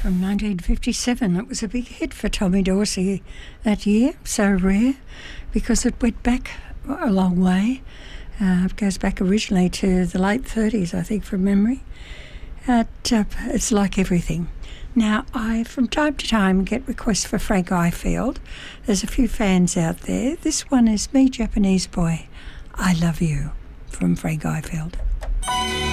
from 1957. It was a big hit for Tommy Dorsey that year, so rare, because it went back a long way. It goes back originally to the late 30s, I think, from memory. It's like everything. Now, I, from time to time, get requests for Frank Ifield. There's a few fans out there. This one is Me, Japanese Boy, I Love You, from Frank Ifield.